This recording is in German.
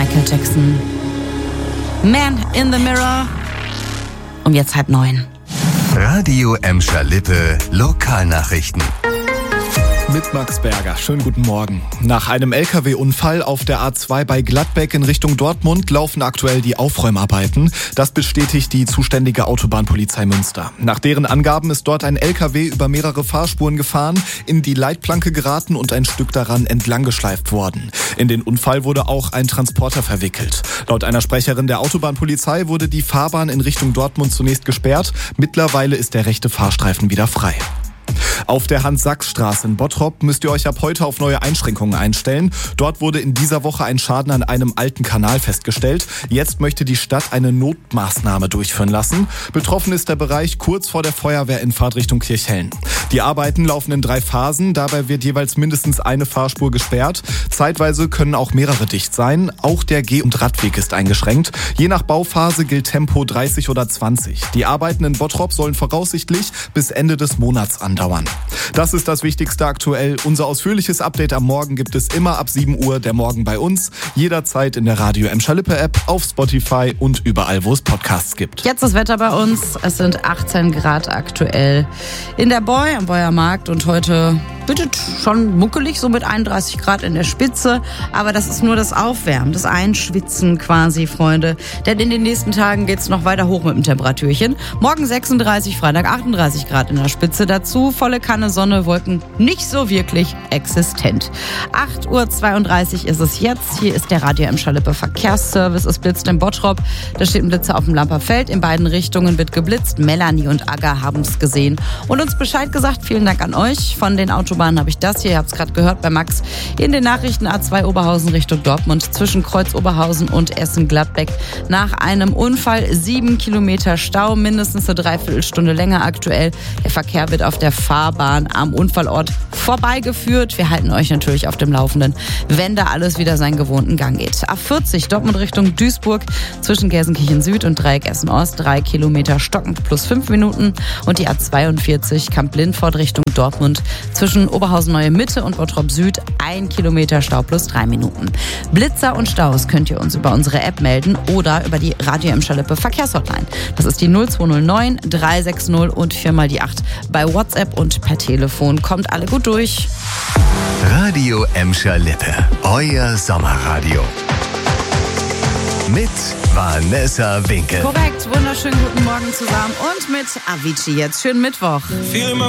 Michael Jackson. Man in the Mirror. Und jetzt 8:30. Radio Emscher Lippe Lokalnachrichten. Mit Max Berger. Schönen guten Morgen. Nach einem LKW-Unfall auf der A2 bei Gladbeck in Richtung Dortmund laufen aktuell die Aufräumarbeiten. Das bestätigt die zuständige Autobahnpolizei Münster. Nach deren Angaben ist dort ein LKW über mehrere Fahrspuren gefahren, in die Leitplanke geraten und ein Stück daran entlang geschleift worden. In den Unfall wurde auch ein Transporter verwickelt. Laut einer Sprecherin der Autobahnpolizei wurde die Fahrbahn in Richtung Dortmund zunächst gesperrt. Mittlerweile ist der rechte Fahrstreifen wieder frei. Auf der Hans-Sachs-Straße in Bottrop müsst ihr euch ab heute auf neue Einschränkungen einstellen. Dort wurde in dieser Woche ein Schaden an einem alten Kanal festgestellt. Jetzt möchte die Stadt eine Notmaßnahme durchführen lassen. Betroffen ist der Bereich kurz vor der Feuerwehr in Fahrtrichtung Kirchhellen. Die Arbeiten laufen in 3 Phasen. Dabei wird jeweils mindestens eine Fahrspur gesperrt. Zeitweise können auch mehrere dicht sein. Auch der Geh- und Radweg ist eingeschränkt. Je nach Bauphase gilt Tempo 30 oder 20. Die Arbeiten in Bottrop sollen voraussichtlich bis Ende des Monats andauern. Das ist das Wichtigste aktuell. Unser ausführliches Update am Morgen gibt es immer ab 7 Uhr, der Morgen bei uns. Jederzeit in der Radio Emscher Lippe App, auf Spotify und überall, wo es Podcasts gibt. Jetzt das Wetter bei uns. Es sind 18 Grad aktuell in der Boy, am Beuer Markt. Und heute wird schon muckelig, so mit 31 Grad in der Spitze. Aber das ist nur das Aufwärmen, das Einschwitzen quasi, Freunde. Denn in den nächsten Tagen geht es noch weiter hoch mit dem Temperaturchen. Morgen 36, Freitag 38 Grad in der Spitze. Dazu volle Kanne Sonne, Wolken nicht so wirklich existent. 8:32 Uhr ist es jetzt. Hier ist der Radio Emscher Lippe Verkehrsservice. Es blitzt in Bottrop. Da steht ein Blitzer auf dem Lamperfeld. In beiden Richtungen wird geblitzt. Melanie und Aga haben es gesehen und uns Bescheid gesagt. Vielen Dank an euch. Von den Autobahnen habe ich das hier. Ihr habt es gerade gehört bei Max. In den Nachrichten A2 Oberhausen Richtung Dortmund zwischen Kreuz Oberhausen und Essen-Gladbeck. Nach einem Unfall 7 Kilometer Stau, mindestens eine Dreiviertelstunde länger aktuell. Der Verkehr wird auf der Fahrbahn am Unfallort vorbeigeführt. Wir halten euch natürlich auf dem Laufenden, wenn da alles wieder seinen gewohnten Gang geht. A40 Dortmund Richtung Duisburg zwischen Gelsenkirchen Süd und Dreieck Essen Ost 3 Kilometer stockend plus 5 Minuten. Und die A42 Kamp-Lindfort Richtung Dortmund zwischen Oberhausen Neue Mitte und Bottrop Süd 1 Kilometer Stau plus 3 Minuten. Blitzer und Staus könnt ihr uns über unsere App melden oder über die Radio Emscher Lippe Verkehrshotline. Das ist die 0209 360 und 4x8 bei WhatsApp und per Telefon. Kommt alle gut durch. Radio Emscher Lippe, euer Sommerradio. Mit Vanessa Winkel. Korrekt, wunderschönen guten Morgen zusammen und mit Avicii jetzt. Schönen Mittwoch.